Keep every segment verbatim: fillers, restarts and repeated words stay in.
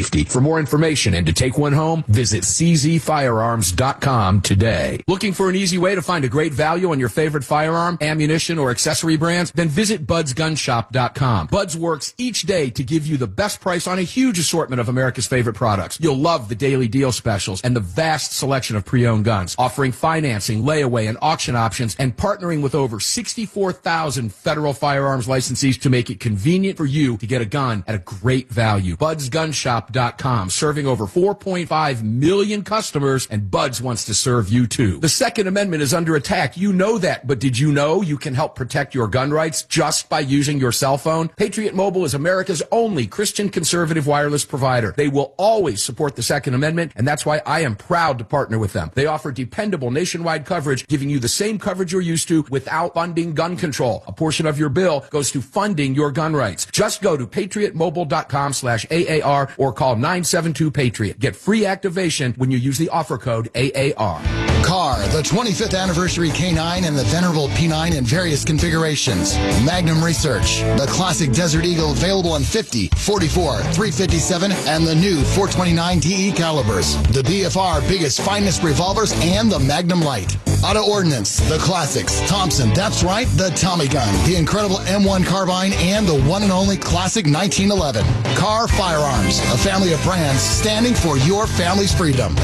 safety. For more information and to take one home, visit c z firearms dot com today. Looking for an easy way to find a great value on your favorite firearm, ammunition, or accessory brands? Then visit buds gun shop dot com. Buds works each day to give you the best price on a huge assortment of America's favorite products. You'll love the daily deal specials and the vast selection of pre-owned guns, offering financing, layaway, and auction options, and partnering with over sixty-four thousand federal firearms licensees to make it convenient for you to get a gun at a great value. buds gun shop dot com, serving over four point five million customers, and Buds wants to serve you too. The Second Amendment is under attack. You know that, but did you know you can help protect your gun rights just by using your cell phone? Patriot Mobile is America's only Christian conservative wireless provider. They will always support the Second Amendment, and that's why I am proud to partner with them. They offer dependable nationwide coverage, giving you the same coverage you're used to without funding gun control. A portion of your bill goes to funding your gun rights. Just go to patriot mobile dot com slash A A R or call nine seven two Patriot. Get free activation when you use the offer code A A R. Car, the twenty-fifth anniversary K nine and the venerable P nine in various configurations. Magnum Research, the classic Desert Eagle available in fifty, forty-four, three fifty-seven, and the new four twenty-nine T E calibers. The B F R biggest, finest revolvers and the Magnum Light. Auto Ordnance, the classics. Thompson, that's right, the Tommy gun, the incredible M one carbine, and the one and only classic nineteen eleven. Car Firearms, a family of brands standing for your family's freedom.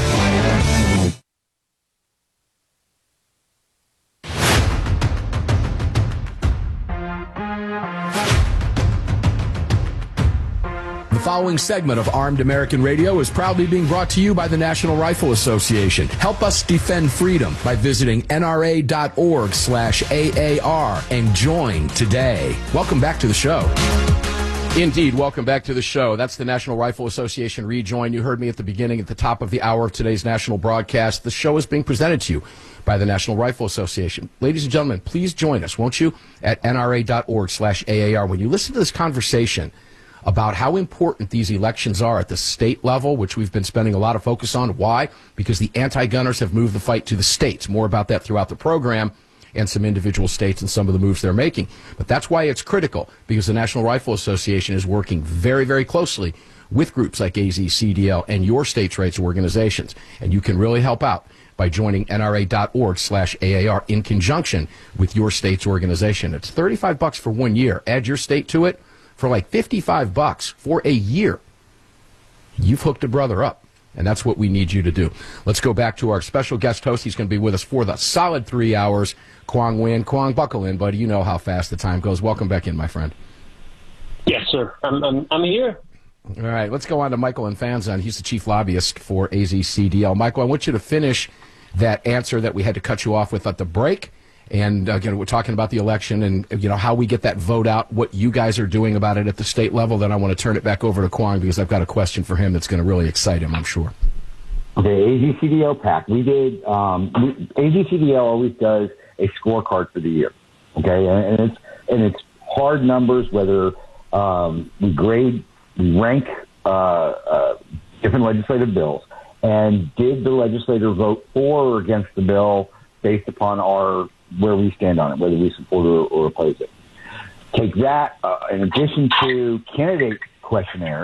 The following segment of Armed American Radio is proudly being brought to you by the National Rifle Association. Help us defend freedom by visiting N R A dot org slash A A R and join today. Welcome back to the show. Indeed, welcome back to the show. That's the National Rifle Association Rejoin. You heard me at the beginning, at the top of the hour of today's national broadcast. The show is being presented to you by the National Rifle Association. Ladies and gentlemen, please join us, won't you, at N R A dot org slash A A R. When you listen to this conversation about how important these elections are at the state level, which we've been spending a lot of focus on. Why? Because the anti-gunners have moved the fight to the states. More about that throughout the program and some individual states and some of the moves they're making. But that's why it's critical, because the National Rifle Association is working very, very closely with groups like A Z C D L and your state's rights organizations. And you can really help out by joining N R A dot org slash A A R in conjunction with your state's organization. It's thirty-five bucks for one year. Add your state to it for like fifty-five bucks for a year. You've hooked a brother up, and that's what we need you to do. Let's go back to our special guest host. He's going to be with us for the solid three hours. Quang Nguyen. Quang, buckle in, buddy. You know how fast the time goes. Welcome back in, my friend. Yes, sir. I'm I'm, I'm here. All right, let's go on to Michael Infanzon. He's the chief lobbyist for A Z C D L. Michael, I want you to finish that answer that we had to cut you off with at the break. And again, we're talking about the election and, you know, how we get that vote out, what you guys are doing about it at the state level. Then I want to turn it back over to Quang because I've got a question for him that's going to really excite him, I'm sure. Okay, A Z C D L PAC. We did, um, we, A Z C D L always does a scorecard for the year. Okay, and, and it's and it's hard numbers, whether um, we grade, we rank uh, uh, different legislative bills, and did the legislator vote for or against the bill based upon our where we stand on it, whether we support or, or oppose it. Take that uh, in addition to candidate questionnaires,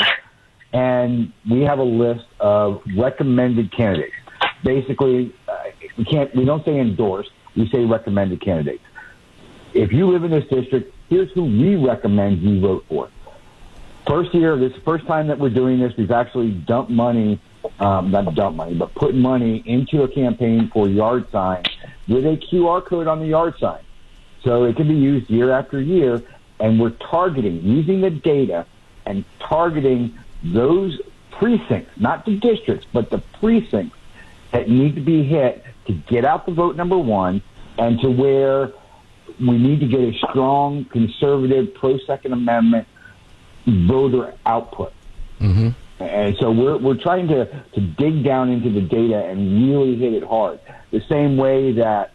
and we have a list of recommended candidates. Basically, uh, we can't, we don't say endorsed, we say recommended candidates. If you live in this district, here's who we recommend you vote for. First year, this is the first time that we're doing this, we've actually dumped money, um, not dumped money, but put money into a campaign for yard signs with a Q R code on the yard sign. So it can be used year after year, and we're targeting, using the data and targeting those precincts, not the districts, but the precincts that need to be hit to get out the vote, number one, and to where we need to get a strong, conservative, pro-Second Amendment voter output. Mm-hmm. And so we're we're trying to, to dig down into the data and really hit it hard. The same way that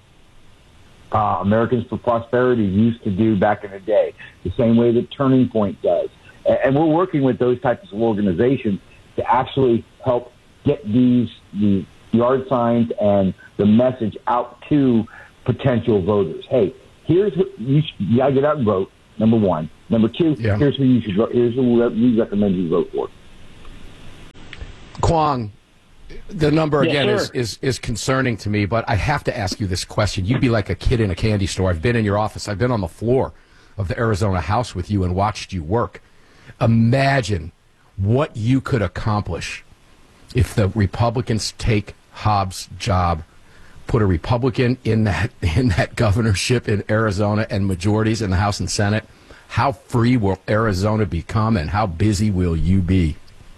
uh, Americans for Prosperity used to do back in the day. The same way that Turning Point does. And, and we're working with those types of organizations to actually help get these the yard signs and the message out to potential voters. Hey, here's what you, should, you gotta get out and vote. Number one. Number two. Yeah. Here's who you should. Here's who we recommend you vote for. Kwong, the number Yes, again is, sir. is is concerning to me, but I have to ask you this question. You'd be like a kid in a candy store. I've been in your office. I've been on the floor of the Arizona House with you and watched you work. Imagine what you could accomplish if the Republicans take Hobbs' job, put a Republican in that in that governorship in Arizona and majorities in the House and Senate. How free will Arizona become, and how busy will you be?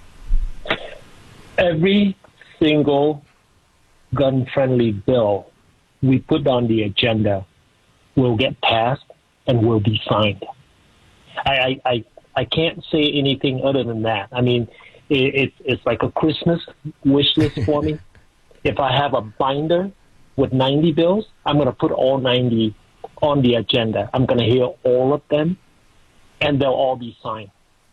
Every single gun-friendly bill we put on the agenda will get passed and will be signed. I, I, I, I can't say anything other than that. I mean, it, it's it's like a Christmas wish list for me. If I have a binder with ninety bills, I'm going to put all ninety on the agenda. I'm going to hear all of them, and they'll all be signed.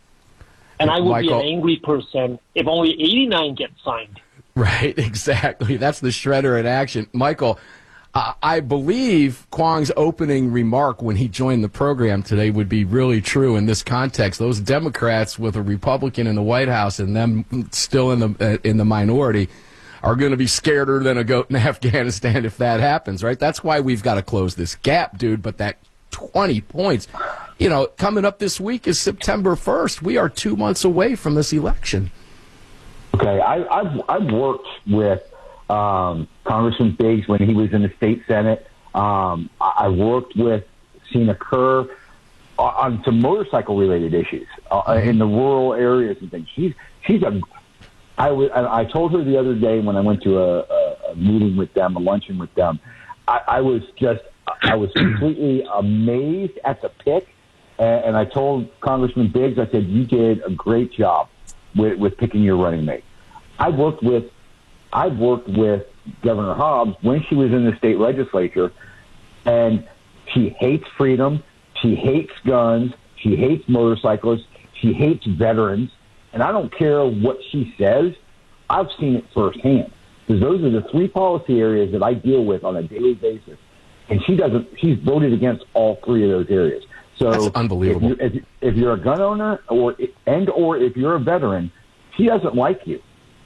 And I will Michael, be an angry person if only eighty-nine get signed. Right, exactly. That's the shredder in action. Michael, uh, I believe Kwong's opening remark when he joined the program today would be really true in this context. Those Democrats with a Republican in the White House and them still in the uh, in the minority are going to be scareder than a goat in Afghanistan if that happens, right? That's why we've got to close this gap, dude. But that twenty points, you know, coming up this week is September first. We are two months away from this election. Okay, I, I've I've worked with um, Congressman Biggs when he was in the state senate. Um, I, I worked with Sina Kerr on, on some motorcycle related issues uh, in the rural areas and things. She's she's a. I, w- I told her the other day when I went to a, a, a meeting with them, a luncheon with them. I, I was just I was completely amazed at the pick, and, and I told Congressman Biggs, I said, you did a great job with, with picking your running mate. I've worked with I've worked with Governor Hobbs when she was in the state legislature, and she hates freedom, she hates guns, she hates motorcyclists, she hates veterans, and I don't care what she says. I've seen it firsthand, because those are the three policy areas that I deal with on a daily basis, and she doesn't. She's voted against all three of those areas. So that's unbelievable. If, you, if, if you're a gun owner, or and or if you're a veteran, she doesn't like you.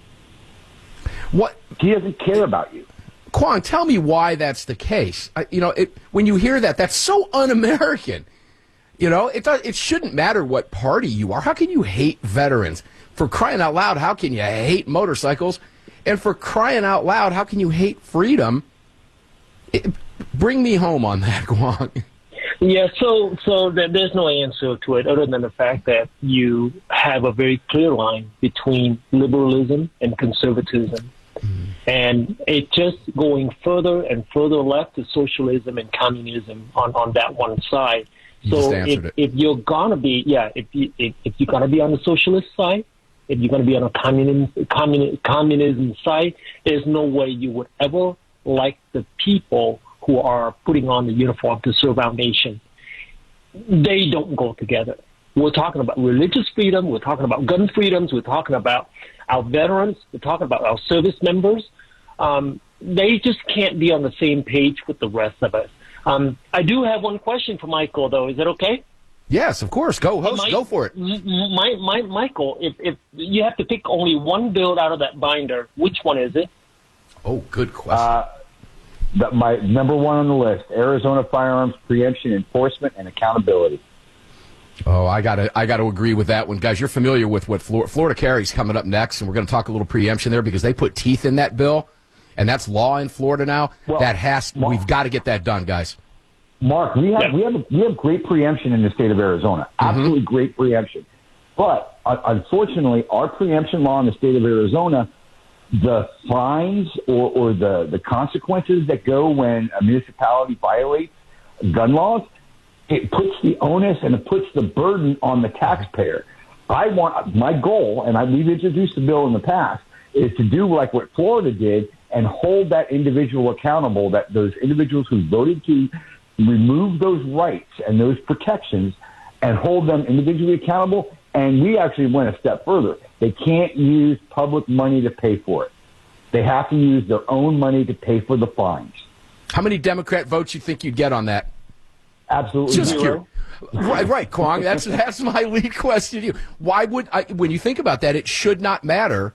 What? She doesn't care about you. Kwong, tell me why that's the case. I, you know, it, when you hear that, that's so un-American. You know, it does, it shouldn't matter what party you are. How can you hate veterans? For crying out loud, how can you hate motorcycles? And for crying out loud, how can you hate freedom? It, bring me home on that, Kwong. Yeah, so so th- there's no answer to it other than the fact that you have a very clear line between liberalism and conservatism. Mm. And it just going further and further left to socialism and communism on, on that one side. You so just answered if, it. if you're gonna be, yeah, if you if, if you're gonna be on the socialist side, if you're gonna be on a communism communism, communism side, there's no way you would ever like the people who are putting on the uniform to serve our nation. They don't go together. We're talking about religious freedom. We're talking about gun freedoms. We're talking about our veterans. We're talking about our service members. Um, they just can't be on the same page with the rest of us. Um, I do have one question for Michael, though. Is that okay? Yes, of course. Go, host. Mike, Go for it. M- my, my, Michael, if, if you have to pick only one bill out of that binder, which one is it? Oh, good question. Uh, the, my number one on the list: Arizona firearms preemption, enforcement, and accountability. Oh, I gotta, I gotta agree with that one, guys. You're familiar with what Florida, Florida carries coming up next, and we're going to talk a little preemption there because they put teeth in that bill, and that's law in Florida now. Well, that has, Mark, we've got to get that done, guys. Mark, we have yeah. we have we have great preemption in the state of Arizona. Absolutely mm-hmm. great preemption, but uh, unfortunately, our preemption law in the state of Arizona, the fines or, or the the consequences that go when a municipality violates gun laws, it puts the onus and it puts the burden on the taxpayer. I want my goal, and I, we've introduced a bill in the past, is to do like what Florida did and hold that individual accountable, that those individuals who voted to remove those rights and those protections and hold them individually accountable. And we actually went a step further. They can't use public money to pay for it. They have to use their own money to pay for the fines. How many Democrat votes you think you'd get on that? Absolutely Just zero. Right, right, Kwong. That's that's my lead question to you. Why would I, when you think about that, it should not matter